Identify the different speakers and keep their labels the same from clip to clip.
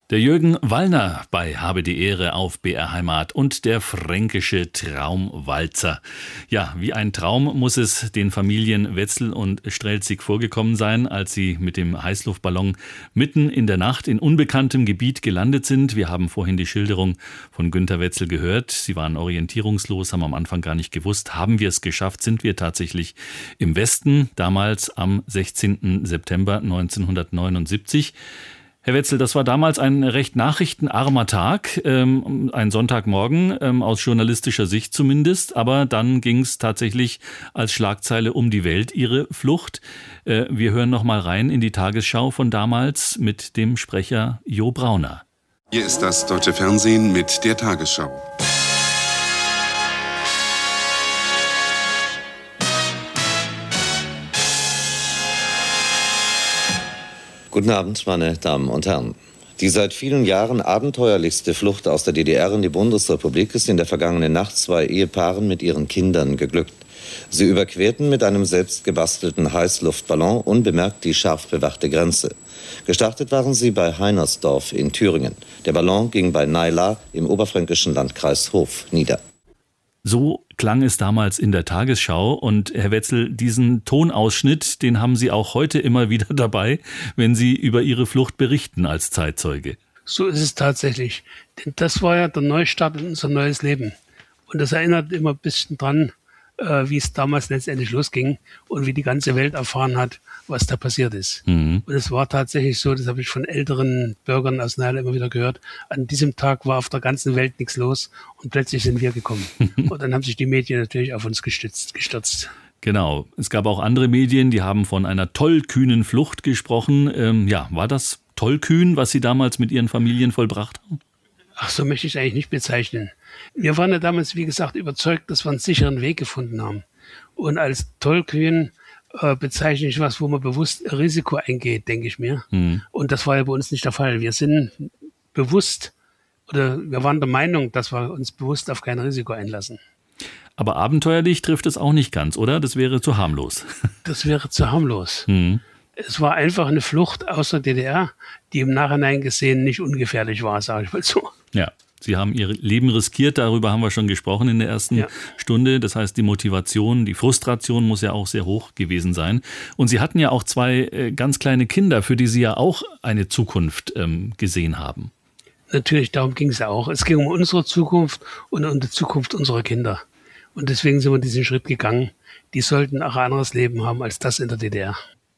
Speaker 1: Der Jürgen Wallner bei Habe die Ehre auf BR Heimat und der fränkische Traumwalzer. Ja, wie ein Traum muss es den Familien Wetzel und Strelzig vorgekommen sein, als sie mit dem Heißluftballon mitten in der Nacht in unbekanntem Gebiet gelandet sind. Wir haben vorhin die Schilderung von Günter Wetzel gehört. Sie waren orientierungslos, haben am Anfang gar nicht gewusst, haben wir es geschafft, sind wir tatsächlich im Westen, damals am 16. September 1979. Herr Wetzel, das war damals ein recht nachrichtenarmer Tag, ein Sonntagmorgen, aus journalistischer Sicht zumindest. Aber dann ging es tatsächlich als Schlagzeile um die Welt, Ihre Flucht. Wir hören noch mal rein in die Tagesschau von damals mit dem Sprecher Jo Brauner.
Speaker 2: Hier ist das Deutsche Fernsehen mit der Tagesschau.
Speaker 3: Guten Abend, meine Damen und Herren. Die seit vielen Jahren abenteuerlichste Flucht aus der DDR in die Bundesrepublik ist in der vergangenen Nacht 2 Ehepaaren mit ihren Kindern geglückt. Sie überquerten mit einem selbst gebastelten Heißluftballon unbemerkt die scharf bewachte Grenze. Gestartet waren sie bei Heinersdorf in Thüringen. Der Ballon ging bei Naila im oberfränkischen Landkreis Hof nieder.
Speaker 1: So klang es damals in der Tagesschau. Und Herr Wetzel, diesen Tonausschnitt, den haben Sie auch heute immer wieder dabei, wenn Sie über Ihre Flucht berichten als Zeitzeuge.
Speaker 4: So ist es tatsächlich. Denn das war ja der Neustart in unser neues Leben. Und das erinnert immer ein bisschen dran, wie es damals letztendlich losging und wie die ganze Welt erfahren hat, was da passiert ist. Und es war tatsächlich so, das habe ich von älteren Bürgern aus Naila immer wieder gehört, an diesem Tag war auf der ganzen Welt nichts los und plötzlich sind wir gekommen. Und dann haben sich die Medien natürlich auf uns gestürzt.
Speaker 1: Genau. Es gab auch andere Medien, die haben von einer tollkühnen Flucht gesprochen. War das tollkühn, was Sie damals mit Ihren Familien vollbracht haben?
Speaker 4: Ach, so möchte ich es eigentlich nicht bezeichnen. Wir waren ja damals, wie gesagt, überzeugt, dass wir einen sicheren Weg gefunden haben. Und als tollkühn bezeichne ich was, wo man bewusst Risiko eingeht, denke ich mir. Und das war ja bei uns nicht der Fall. Wir sind bewusst, oder wir waren der Meinung, dass wir uns bewusst auf kein Risiko einlassen.
Speaker 1: Aber abenteuerlich trifft es auch nicht ganz, oder? Das wäre zu harmlos.
Speaker 4: Das wäre zu harmlos. Es war einfach eine Flucht aus der DDR, die im Nachhinein gesehen nicht ungefährlich war, sage ich mal so.
Speaker 1: Ja, Sie haben Ihr Leben riskiert, darüber haben wir schon gesprochen in der ersten Stunde. Das heißt, die Motivation, die Frustration muss ja auch sehr hoch gewesen sein. Und Sie hatten ja auch 2 ganz kleine Kinder, für die Sie ja auch eine Zukunft gesehen haben.
Speaker 4: Natürlich, darum ging es ja auch. Es ging um unsere Zukunft und um die Zukunft unserer Kinder. Und deswegen sind wir diesen Schritt gegangen. Die sollten auch ein anderes Leben haben als das in der DDR.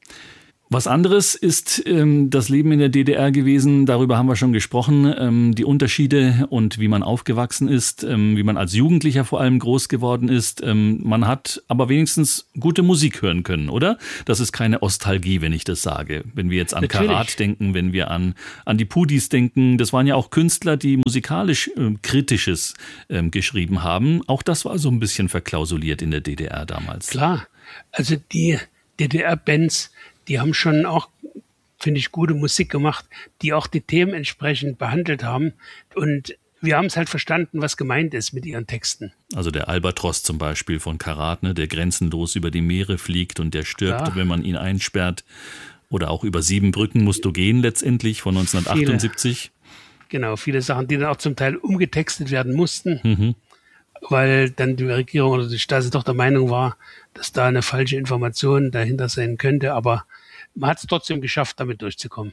Speaker 1: Was anderes ist das Leben in der DDR gewesen, darüber haben wir schon gesprochen, die Unterschiede und wie man aufgewachsen ist, wie man als Jugendlicher vor allem groß geworden ist. Man hat aber wenigstens gute Musik hören können, oder? Das ist keine Nostalgie, wenn ich das sage. Wenn wir jetzt an Karat denken, wenn wir an die Pudis denken, das waren ja auch Künstler, die musikalisch Kritisches geschrieben haben. Auch das war so ein bisschen verklausuliert in der DDR damals.
Speaker 4: Klar, also die DDR-Bands, die haben schon auch, finde ich, gute Musik gemacht, die auch die Themen entsprechend behandelt haben. Und wir haben es halt verstanden, was gemeint ist mit ihren Texten.
Speaker 1: Also der Albatros zum Beispiel von Karat, ne, der grenzenlos über die Meere fliegt und der stirbt, wenn man ihn einsperrt. Oder auch über 7 Brücken musst du gehen letztendlich von 1978.
Speaker 4: Viele Sachen, die dann auch zum Teil umgetextet werden mussten. Weil dann die Regierung oder die Stasi doch der Meinung war, dass da eine falsche Information dahinter sein könnte. Aber man hat es trotzdem geschafft, damit durchzukommen.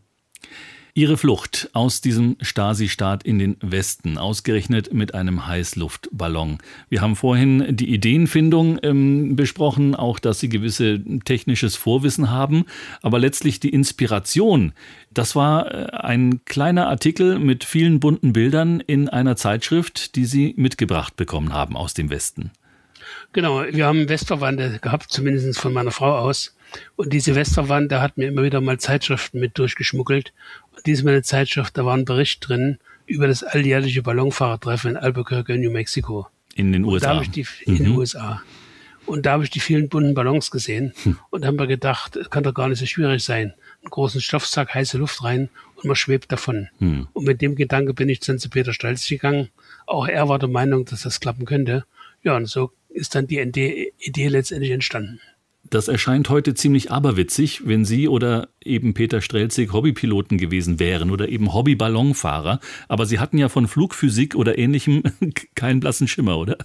Speaker 1: Ihre Flucht aus diesem Stasi-Staat in den Westen, ausgerechnet mit einem Heißluftballon. Wir haben vorhin die Ideenfindung besprochen, auch dass Sie gewisse technisches Vorwissen haben. Aber letztlich die Inspiration, das war ein kleiner Artikel mit vielen bunten Bildern in einer Zeitschrift, die Sie mitgebracht bekommen haben aus dem Westen.
Speaker 4: Genau, wir haben Westverwandte gehabt, zumindest von meiner Frau aus. Und diese Westverwandte hat mir immer wieder mal Zeitschriften mit durchgeschmuggelt. Und diesmal eine Zeitschrift, da war ein Bericht drin über das alljährliche Ballonfahrertreffen in Albuquerque, New Mexico.
Speaker 1: In den USA?
Speaker 4: In den USA. Und da habe ich die vielen bunten Ballons gesehen und haben mir gedacht, kann doch gar nicht so schwierig sein. Einen großen Stoffsack, heiße Luft rein und man schwebt davon. Und mit dem Gedanke bin ich dann zu Peter Strelzig gegangen. Auch er war der Meinung, dass das klappen könnte. Ja, und so ist dann die Idee letztendlich entstanden.
Speaker 1: Das erscheint heute ziemlich aberwitzig, wenn Sie oder eben Peter Strelzig Hobbypiloten gewesen wären oder eben Hobbyballonfahrer. Aber Sie hatten ja von Flugphysik oder Ähnlichem keinen blassen Schimmer, oder?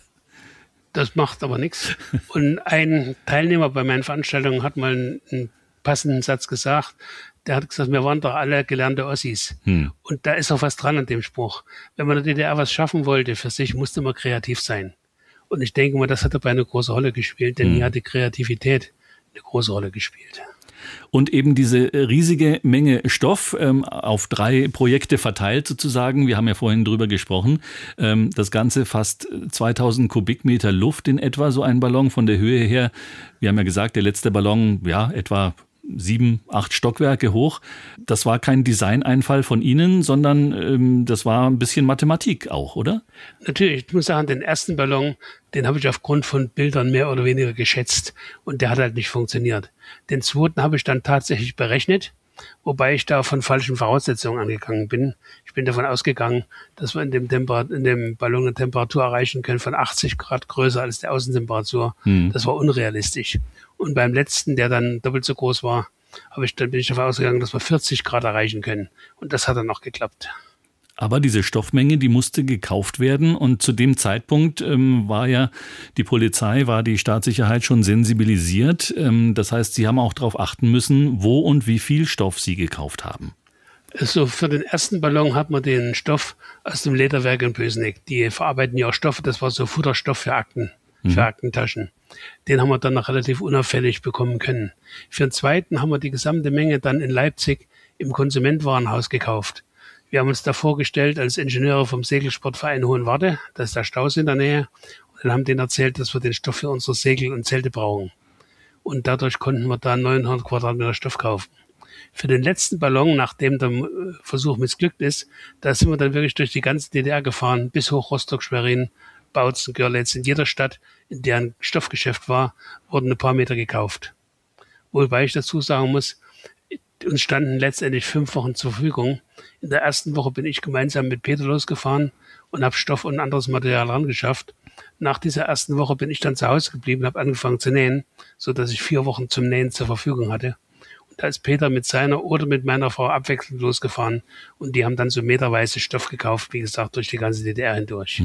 Speaker 4: Das macht aber nichts. Und ein Teilnehmer bei meinen Veranstaltungen hat mal einen passenden Satz gesagt. Der hat gesagt, wir waren doch alle gelernte Ossis. Und da ist auch was dran an dem Spruch. Wenn man in der DDR was schaffen wollte für sich, musste man kreativ sein. Und ich denke mal, das hat dabei eine große Rolle gespielt, denn hier hat die Kreativität eine große Rolle gespielt.
Speaker 1: Und eben diese riesige Menge Stoff auf 3 Projekte verteilt sozusagen. Wir haben ja vorhin drüber gesprochen. Das Ganze fast 2000 Kubikmeter Luft in etwa, so ein Ballon von der Höhe her. Wir haben ja gesagt, der letzte Ballon, ja, etwa 7, 8 Stockwerke hoch. Das war kein Designeinfall von Ihnen, sondern das war ein bisschen Mathematik auch, oder?
Speaker 4: Natürlich, ich muss sagen, den ersten Ballon, den habe ich aufgrund von Bildern mehr oder weniger geschätzt und der hat halt nicht funktioniert. Den zweiten habe ich dann tatsächlich berechnet, wobei ich da von falschen Voraussetzungen angegangen bin. Ich bin davon ausgegangen, dass wir in dem Ballon eine Temperatur erreichen können von 80 Grad größer als die Außentemperatur. Das war unrealistisch. Und beim letzten, der dann doppelt so groß war, bin ich davon ausgegangen, dass wir 40 Grad erreichen können. Und das hat dann noch geklappt.
Speaker 1: Aber diese Stoffmenge, die musste gekauft werden. Und zu dem Zeitpunkt war ja die Polizei, war die Staatssicherheit schon sensibilisiert. Das heißt, Sie haben auch darauf achten müssen, wo und wie viel Stoff Sie gekauft haben.
Speaker 4: Also für den ersten Ballon hat man den Stoff aus dem Lederwerk in Bösenick. Die verarbeiten ja auch Stoffe, das war so Futterstoff für Akten, für Aktentaschen. Den haben wir dann noch relativ unauffällig bekommen können. Für den zweiten haben wir die gesamte Menge dann in Leipzig im Konsumentwarenhaus gekauft. Wir haben uns da vorgestellt als Ingenieure vom Segelsportverein Hohenwarte, da ist der Stausee in der Nähe, und dann haben denen erzählt, dass wir den Stoff für unsere Segel und Zelte brauchen. Und dadurch konnten wir da 900 Quadratmeter Stoff kaufen. Für den letzten Ballon, nachdem der Versuch missglückt ist, da sind wir dann wirklich durch die ganze DDR gefahren, bis hoch Rostock, Schwerin, Bautzen, Görlitz. In jeder Stadt, in der ein Stoffgeschäft war, wurden ein paar Meter gekauft. Wobei ich dazu sagen muss, uns standen letztendlich 5 Wochen zur Verfügung. In der ersten Woche bin ich gemeinsam mit Peter losgefahren und habe Stoff und anderes Material rangeschafft. Nach dieser ersten Woche bin ich dann zu Hause geblieben, habe angefangen zu nähen, sodass ich 4 Wochen zum Nähen zur Verfügung hatte. Und da ist Peter mit seiner oder mit meiner Frau abwechselnd losgefahren und die haben dann so meterweise Stoff gekauft, wie gesagt, durch die ganze DDR hindurch.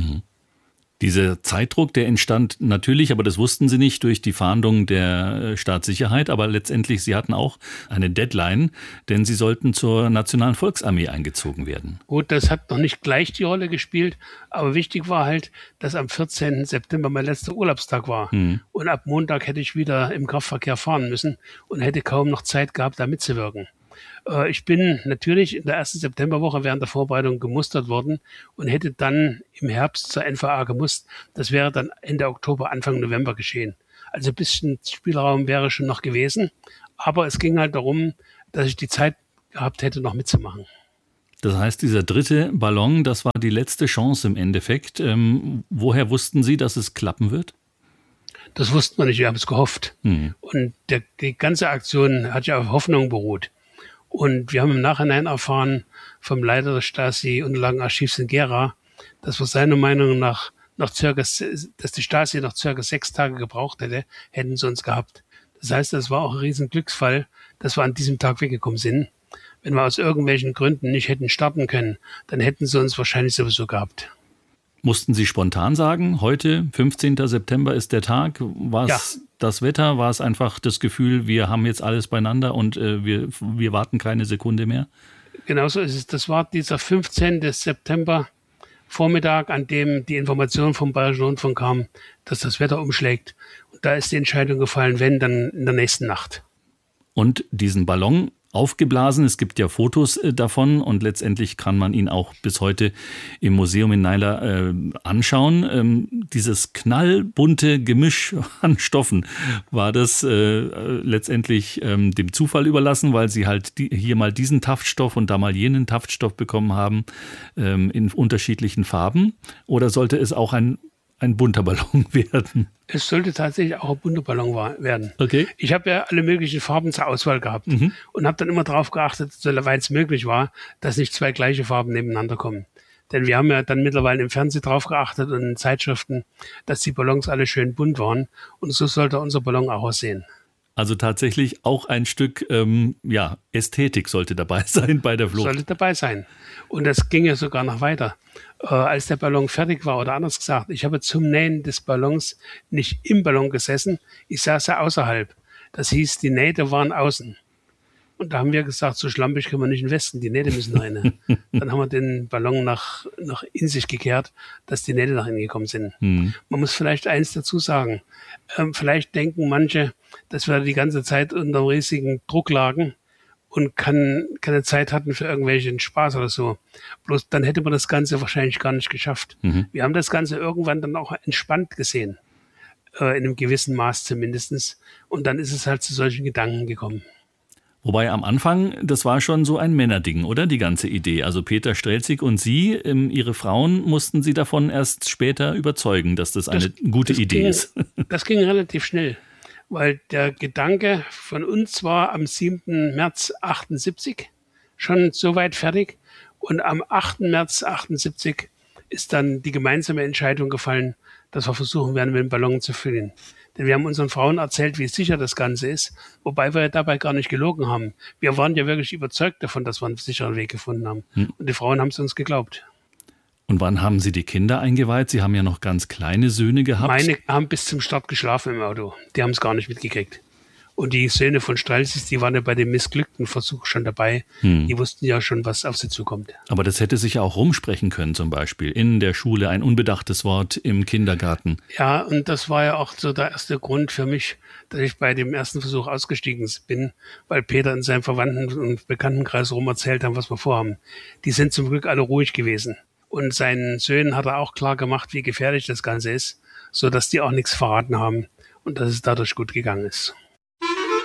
Speaker 1: Dieser Zeitdruck, der entstand natürlich, aber das wussten Sie nicht, durch die Fahndung der Staatssicherheit. Aber letztendlich, Sie hatten auch eine Deadline, denn Sie sollten zur Nationalen Volksarmee eingezogen werden.
Speaker 4: Gut, das hat noch nicht gleich die Rolle gespielt, aber wichtig war halt, dass am 14. September mein letzter Urlaubstag war. Und ab Montag hätte ich wieder im Kraftverkehr fahren müssen und hätte kaum noch Zeit gehabt, da mitzuwirken. Ich bin natürlich in der ersten Septemberwoche während der Vorbereitung gemustert worden und hätte dann im Herbst zur NVA gemusst. Das wäre dann Ende Oktober, Anfang November geschehen. Also ein bisschen Spielraum wäre schon noch gewesen. Aber es ging halt darum, dass ich die Zeit gehabt hätte, noch mitzumachen.
Speaker 1: Das heißt, dieser 3. Ballon, das war die letzte Chance im Endeffekt. Woher wussten Sie, dass es klappen wird?
Speaker 4: Das wussten wir nicht, wir haben es gehofft. Und die ganze Aktion hat ja auf Hoffnung beruht. Und wir haben im Nachhinein erfahren vom Leiter des Stasi-Unterlagenarchivs in Gera, dass wir seiner Meinung nach dass die Stasi noch circa 6 Tage gebraucht hätten sie uns gehabt. Das heißt, das war auch ein riesen Glücksfall, dass wir an diesem Tag weggekommen sind. Wenn wir aus irgendwelchen Gründen nicht hätten starten können, dann hätten sie uns wahrscheinlich sowieso gehabt.
Speaker 1: Mussten Sie spontan sagen, heute, 15. September ist der Tag? War es das Wetter? War es einfach das Gefühl, wir haben jetzt alles beieinander und wir warten keine Sekunde mehr?
Speaker 4: Genauso ist es. Das war dieser 15. September Vormittag, an dem die Information vom Bayerischen Rundfunk kam, dass das Wetter umschlägt. Und da ist die Entscheidung gefallen, wenn, dann in der nächsten Nacht.
Speaker 1: Und diesen Ballon aufgeblasen. Es gibt ja Fotos davon und letztendlich kann man ihn auch bis heute im Museum in Naila anschauen. Dieses knallbunte Gemisch an Stoffen, war das letztendlich dem Zufall überlassen, weil Sie halt hier mal diesen Taftstoff und da mal jenen Taftstoff bekommen haben in unterschiedlichen Farben? Oder sollte es auch ein bunter Ballon werden?
Speaker 4: Es sollte tatsächlich auch ein bunter Ballon werden.
Speaker 1: Okay.
Speaker 4: Ich habe ja alle möglichen Farben zur Auswahl gehabt und habe dann immer darauf geachtet, soweit es möglich war, dass nicht 2 gleiche Farben nebeneinander kommen. Denn wir haben ja dann mittlerweile im Fernsehen drauf geachtet und in Zeitschriften, dass die Ballons alle schön bunt waren. Und so sollte unser Ballon auch aussehen.
Speaker 1: Also tatsächlich auch ein Stück Ästhetik sollte dabei sein bei der Flucht.
Speaker 4: Sollte dabei sein. Und das ging ja sogar noch weiter. Als der Ballon fertig war, oder anders gesagt, ich habe zum Nähen des Ballons nicht im Ballon gesessen, ich saß ja außerhalb. Das hieß, die Nähte waren außen. Und da haben wir gesagt, so schlampig können wir nicht in den Westen, die Nähte müssen rein. Dann haben wir den Ballon nach in sich gekehrt, dass die Nähte nach innen gekommen sind. Man muss vielleicht eins dazu sagen. Vielleicht denken manche, dass wir die ganze Zeit unter einem riesigen Druck lagen und keine Zeit hatten für irgendwelchen Spaß oder so. Bloß dann hätte man das Ganze wahrscheinlich gar nicht geschafft. Wir haben das Ganze irgendwann dann auch entspannt gesehen. In einem gewissen Maß zumindest. Und dann ist es halt zu solchen Gedanken gekommen.
Speaker 1: Wobei am Anfang, das war schon so ein Männerding, oder? Die ganze Idee. Also Peter Strelzig und Sie, Ihre Frauen, mussten Sie davon erst später überzeugen, dass das eine gute Idee ist.
Speaker 4: Das ging relativ schnell, weil der Gedanke von uns war am 7. März 78 schon soweit fertig. Und am 8. März 78 ist dann die gemeinsame Entscheidung gefallen, dass wir versuchen werden, mit dem Ballon zu füllen. Denn wir haben unseren Frauen erzählt, wie sicher das Ganze ist, wobei wir dabei gar nicht gelogen haben. Wir waren ja wirklich überzeugt davon, dass wir einen sicheren Weg gefunden haben. Und die Frauen haben es uns geglaubt.
Speaker 1: Und wann haben Sie die Kinder eingeweiht? Sie haben ja noch ganz kleine Söhne gehabt.
Speaker 4: Meine haben bis zum Start geschlafen im Auto. Die haben es gar nicht mitgekriegt. Und die Söhne von Strelzig, die waren ja bei dem missglückten Versuch schon dabei. Die wussten ja schon, was auf sie zukommt.
Speaker 1: Aber das hätte sich ja auch rumsprechen können, zum Beispiel in der Schule, ein unbedachtes Wort im Kindergarten.
Speaker 4: Ja, und das war ja auch so der erste Grund für mich, dass ich bei dem ersten Versuch ausgestiegen bin, weil Peter in seinem Verwandten- und Bekanntenkreis rum erzählt haben, was wir vorhaben. Die sind zum Glück alle ruhig gewesen. Und seinen Söhnen hat er auch klar gemacht, wie gefährlich das Ganze ist, sodass die auch nichts verraten haben und dass es dadurch gut gegangen ist.